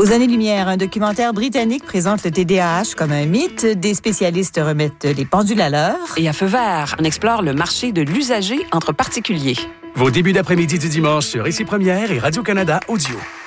Aux années-lumière, un documentaire britannique présente le TDAH comme un mythe. Des spécialistes remettent les pendules à l'heure. Et à Feu vert, on explore le marché de l'usager entre particuliers. Vos débuts d'après-midi du dimanche sur Ici Première et Radio-Canada Audio.